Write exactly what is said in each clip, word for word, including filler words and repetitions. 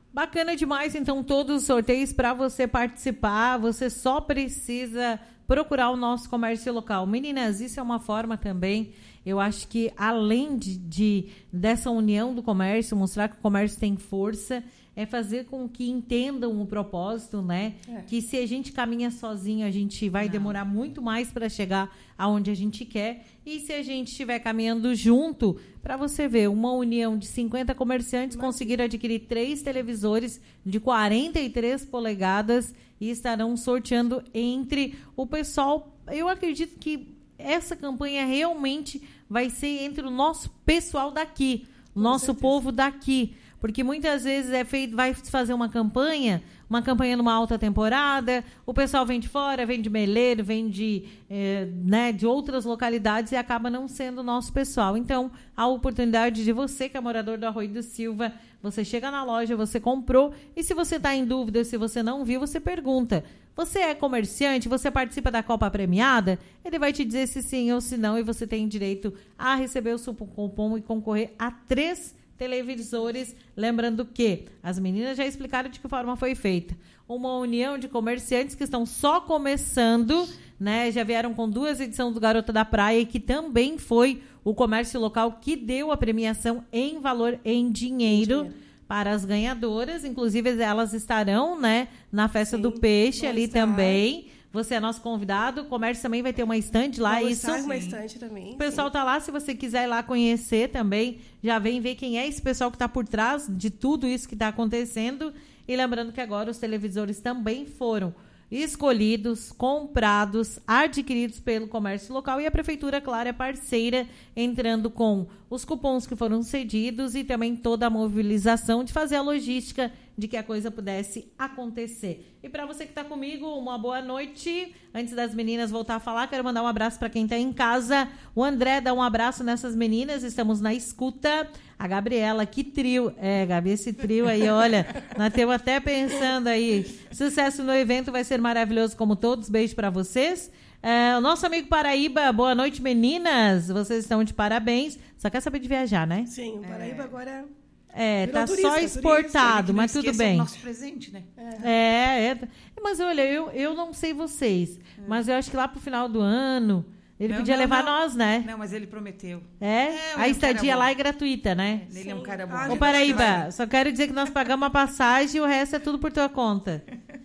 Bacana demais, então, todos os sorteios para você participar. Você só precisa procurar o nosso comércio local. Meninas, isso é uma forma também, eu acho que além de, de dessa união do comércio, mostrar que o comércio tem força, é fazer com que entendam o propósito, né? É. Que se a gente caminha sozinho, a gente vai Não. demorar muito mais para chegar aonde a gente quer. E se a gente estiver caminhando junto, para você ver, uma união de cinquenta comerciantes Mas... conseguiram adquirir três televisores de quarenta e três polegadas e estarão sorteando entre o pessoal. Eu acredito que essa campanha realmente vai ser entre o nosso pessoal daqui, o nosso certeza. povo daqui. Porque muitas vezes é feito, vai fazer uma campanha, uma campanha numa alta temporada, o pessoal vem de fora, vem de Meleiro, vem de, eh, né, de outras localidades e acaba não sendo o nosso pessoal. Então, a oportunidade de você, que é morador do Arroio do Silva, você chega na loja, você comprou, e se você está em dúvida, se você não viu, você pergunta, você é comerciante, você participa da Copa Premiada? Ele vai te dizer se sim ou se não, e você tem direito a receber o seu cupom e concorrer a três televisores, lembrando que as meninas já explicaram de que forma foi feita. Uma união de comerciantes que estão só começando, né? Já vieram com duas edições do Garota da Praia, que também foi o comércio local que deu a premiação em valor em dinheiro, dinheiro. para as ganhadoras. Inclusive, elas estarão, né, na Festa Sim, do Peixe ali estar. também. Você é nosso convidado. O comércio também vai ter uma estande lá. Vamos isso. uma estande também. O pessoal está lá, se você quiser ir lá conhecer também, já vem ver quem é esse pessoal que está por trás de tudo isso que está acontecendo. E lembrando que agora os televisores também foram escolhidos, comprados, adquiridos pelo comércio local, e a prefeitura, claro, é parceira, entrando com os cupons que foram cedidos e também toda a mobilização de fazer a logística de que a coisa pudesse acontecer. E para você que está comigo, uma boa noite. Antes das meninas voltar a falar, quero mandar um abraço para quem está em casa. O André dá um abraço nessas meninas, estamos na escuta. A Gabriela, que trio. É, Gabi, esse trio aí, olha, nós estamos até pensando aí. Sucesso no evento, vai ser maravilhoso como todos. Beijo para vocês. É, o nosso amigo Paraíba, boa noite, meninas. Vocês estão de parabéns. Só quer saber de viajar, né? Sim, o Paraíba é. agora... É, tá turista, só exportado, turista, mas tudo bem. O nosso presente, né? É, é, é. Mas olha, eu, eu não sei vocês, é. mas eu acho que lá pro final do ano ele não, podia não, levar não. nós, né? Não, mas ele prometeu. É? é a estadia lá é gratuita, né? Ele é um cara bom. Ah, Ô, Paraíba, só quero dizer que nós pagamos a passagem e o resto é tudo por tua conta.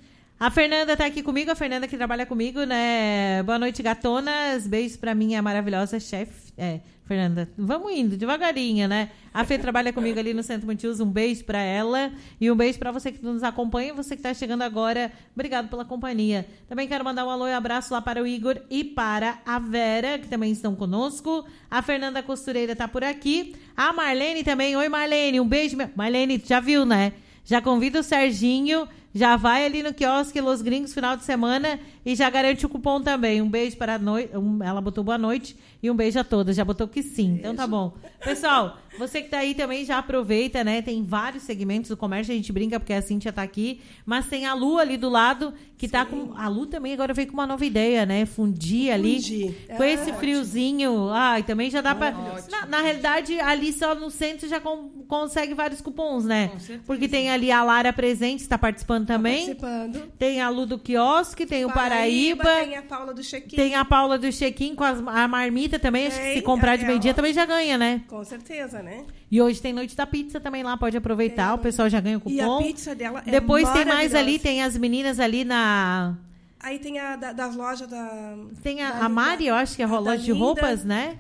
A Fernanda tá aqui comigo, a Fernanda que trabalha comigo, né? Boa noite, gatonas. Beijos pra minha maravilhosa chefe. É, Fernanda, vamos indo, devagarinho, né? A Fê trabalha comigo ali no Centro Multiuso, um beijo para ela e um beijo para você que nos acompanha, você que está chegando agora, obrigado pela companhia. Também quero mandar um alô e abraço lá para o Igor e para a Vera, que também estão conosco. A Fernanda Costureira está por aqui. A Marlene também, oi Marlene, um beijo. Marlene, já viu, né? Já convida o Serginho, já vai ali no quiosque Los Gringos final de semana e já garante o cupom também. Um beijo para a noite. Um, ela botou boa noite e um beijo a todas. Já botou que sim. Então tá bom. Pessoal, você que tá aí também já aproveita, né? Tem vários segmentos do comércio. A gente brinca porque a Cíntia tá aqui. Mas tem a Lu ali do lado que sim. tá com... A Lu também agora veio com uma nova ideia, né? Fundir ali. Fundir. Com é, esse ótimo. friozinho. Ai, também já dá para... Na, na realidade, ali só no centro já com, consegue vários cupons, né? Com certeza. Porque tem ali a Lara presente, está participando também. Participando. Tem a Lu do quiosque, tem o Paraíba, Paraíba. Tem a Paula do check-in. Tem a Paula do check-in com as, a marmita também. Tem, acho que se comprar de meio-dia também já ganha, né? Com certeza, né? E hoje tem noite da pizza também lá, pode aproveitar. Tem. O pessoal já ganha o cupom. E a pizza dela é Depois tem mais ali, tem as meninas ali na... Aí tem a da, das lojas da... Tem a, da a Mari, eu acho que é a loja de roupas, né?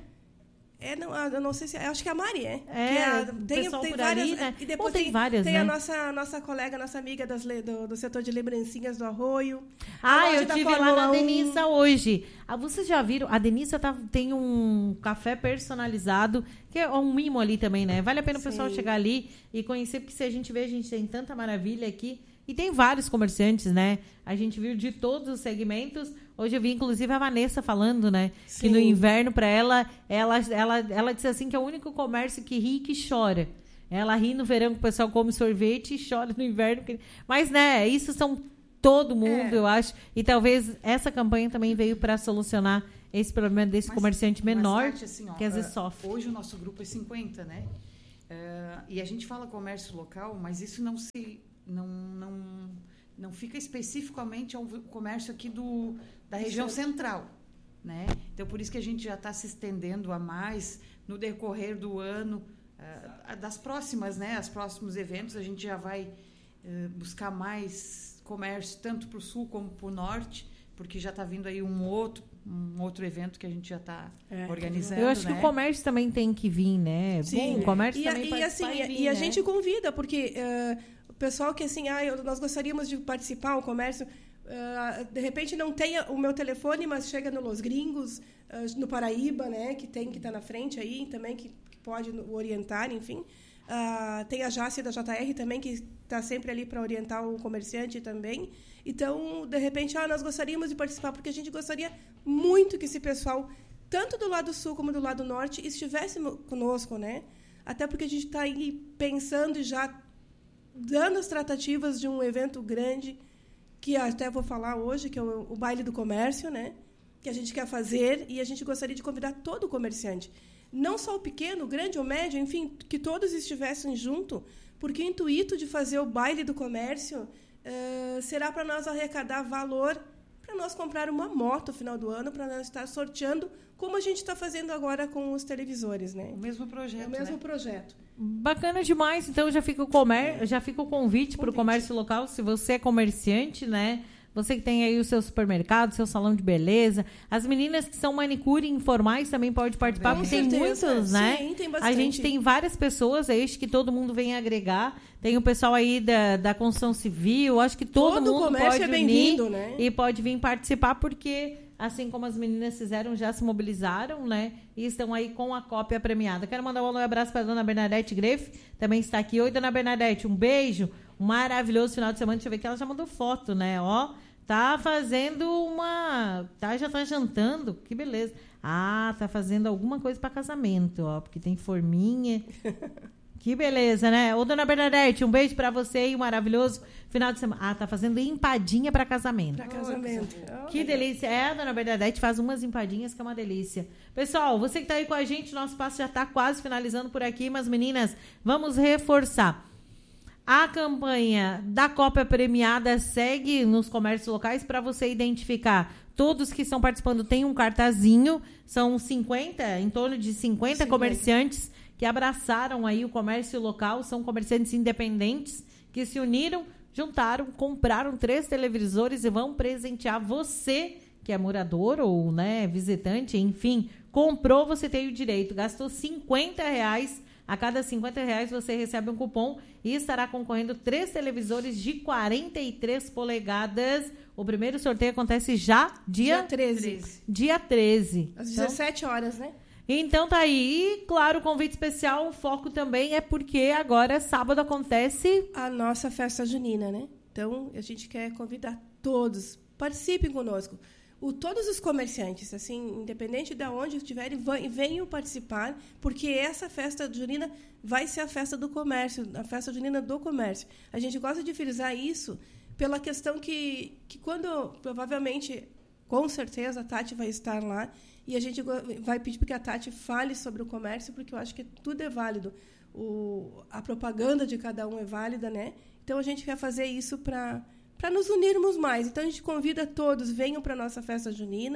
É, não, eu não sei se... Acho que é a Mari, é. É, que é tem, tem várias... Ali, né? E depois tem, tem várias, tem né? a nossa, nossa colega, nossa amiga das, do, do setor de lembrancinhas do Arroio. Ah, eu tive lá na Denissa hoje. Ah, vocês já viram? A Denissa tá, tem um café personalizado, que é um mimo ali também, né? Vale a pena o pessoal Sim. chegar ali e conhecer, porque se a gente vê, a gente tem tanta maravilha aqui. E tem vários comerciantes, né? A gente viu de todos os segmentos. Hoje eu vi, inclusive, a Vanessa falando, né? Sim. Que no inverno, para ela, ela, ela, ela disse assim que é o único comércio que ri e que chora. Ela ri no verão que o pessoal come sorvete e chora no inverno. Que... Mas, né? Isso são todo mundo, é. eu acho. E talvez essa campanha também veio para solucionar esse problema desse mas, comerciante menor, mas, Tati, assim, ó, que às vezes uh, sofre. Hoje o nosso grupo é cinquenta, né? Uh, e a gente fala comércio local, mas isso não se... não, não, não fica especificamente ao comércio aqui do, da região central, né? Então, por isso que a gente já está se estendendo a mais no decorrer do ano, uh, das próximas, né? Os próximos eventos, a gente já vai uh, buscar mais comércio, tanto para o sul como para o norte, porque já está vindo aí um outro, um outro evento que a gente já está é, organizando. Eu acho né? que o comércio também tem que vir, né? Sim. Bom, o comércio e, também e, pode assim, vir, e a né? gente convida, porque uh, o pessoal que assim, ah, eu, nós gostaríamos de participar, o comércio, uh, de repente não tem o meu telefone, mas chega no Los Gringos, uh, no Paraíba, né, que tem que estar tá na frente aí, também que, que pode orientar, enfim. Uh, tem a Jácia da J R também, que está sempre ali para orientar o comerciante também. Então, de repente, ah, nós gostaríamos de participar, porque a gente gostaria muito que esse pessoal, tanto do lado sul como do lado norte, estivesse conosco, né? Até porque a gente está aí pensando e já dando as tratativas de um evento grande, que até vou falar hoje, que é o, o Baile do Comércio, né? Que a gente quer fazer, e a gente gostaria de convidar todo o comerciante. Não só o pequeno, o grande ou médio, enfim, que todos estivessem junto, porque o intuito de fazer o Baile do Comércio Uh, será para nós arrecadar valor para nós comprar uma moto no final do ano, para nós estar sorteando, como a gente está fazendo agora com os televisores, né? O mesmo projeto, é o mesmo né? projeto. Bacana demais. Então já fica o, comer... já fica o convite para o comércio local, se você é comerciante, né? Você que tem aí o seu supermercado, seu salão de beleza. As meninas que são manicure informais também podem participar, porque tem muitos, né? Sim, tem bastante. A gente tem várias pessoas, é isso que todo mundo vem agregar. Tem o pessoal aí da, da construção civil, acho que todo, todo mundo pode é unir né? e pode vir participar, porque assim como as meninas fizeram, já se mobilizaram, né? E estão aí com a cópia premiada. Quero mandar um abraço para a dona Bernadette Greff, também está aqui. Oi, dona Bernadette, um beijo. Um maravilhoso final de semana. Deixa eu ver que ela já mandou foto, né? Ó, tá fazendo uma... Tá, já tá jantando. Que beleza. Ah, tá fazendo alguma coisa para casamento, ó. Porque tem forminha. Que beleza, né? Ô, dona Bernadette, um beijo para você e um maravilhoso final de semana. Ah, tá fazendo empadinha para casamento. Para casamento. Oh, que delícia. É, a dona Bernadette faz umas empadinhas que é uma delícia. Pessoal, você que tá aí com a gente, nosso passo já tá quase finalizando por aqui, mas meninas, vamos reforçar. A campanha da Copa Premiada segue nos comércios locais para você identificar. Todos que estão participando têm um cartazinho. São cinquenta, em torno de cinquenta, cinquenta comerciantes que abraçaram aí o comércio local. São comerciantes independentes que se uniram, juntaram, compraram três televisores e vão presentear você, que é morador ou, né, visitante, enfim. Comprou, você tem o direito. Gastou cinquenta reais. A cada cinquenta reais você recebe um cupom e estará concorrendo três televisores de quarenta e três polegadas. O primeiro sorteio acontece já dia, dia treze. Dia treze. Às dezessete horas, né? Então tá aí. E, claro, o convite especial, o foco também é porque agora, sábado, acontece... a nossa festa junina, né? Então, a gente quer convidar todos. Participem conosco. O, todos os comerciantes, assim, independente de onde estiverem, venham participar, porque essa festa junina vai ser a festa do comércio, a festa junina do comércio. A gente gosta de frisar isso pela questão que, que quando, provavelmente, com certeza, a Tati vai estar lá, e a gente vai pedir para que a Tati fale sobre o comércio, porque eu acho que tudo é válido. O, a propaganda de cada um é válida, né? Então, a gente quer fazer isso para... para nos unirmos mais. Então, a gente convida todos, venham para a nossa festa junina,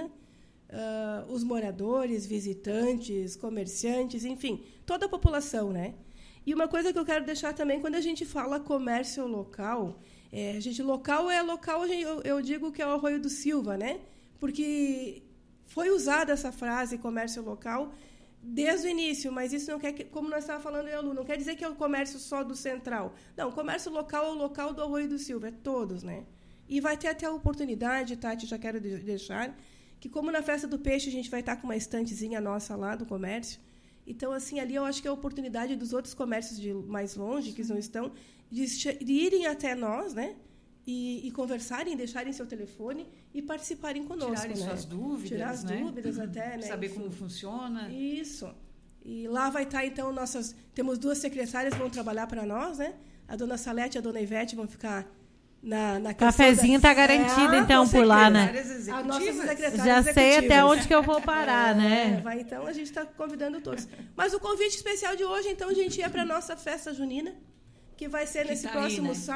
uh, os moradores, visitantes, comerciantes, enfim, toda a população, né? E uma coisa que eu quero deixar também, quando a gente fala comércio local, é, a gente, local é local, eu, eu digo que é o Arroio do Silva, né? Porque foi usada essa frase, comércio local, desde o início, mas isso não quer que, como nós estávamos falando, eu, Lu, não quer dizer que é o comércio só do Central. Não, o comércio local é o local do Arroio do Silva, é todos, né? E vai ter até a oportunidade, Tati, já quero deixar, que como na Festa do Peixe a gente vai estar com uma estantezinha nossa lá do comércio, então, assim, ali eu acho que é a oportunidade dos outros comércios de mais longe, que não estão, de, de irem até nós, né? E, e conversarem, deixarem seu telefone e participarem conosco. Tirarem né? suas dúvidas, Tirar as né? dúvidas até, né? Saber Enfim. como funciona. Isso. E lá vai estar, então, nossas... Temos duas secretárias que vão trabalhar para nós, né? A dona Salete e a dona Ivete vão ficar na, na cafezinho está da... garantido, é, então, por lá, né? A nossa secretária Já sei até onde que eu vou parar, é, né? Vai, então, a gente está convidando todos. Mas o convite especial de hoje, então, a gente é para a nossa festa junina, que vai ser que nesse tá próximo aí, né? sábado.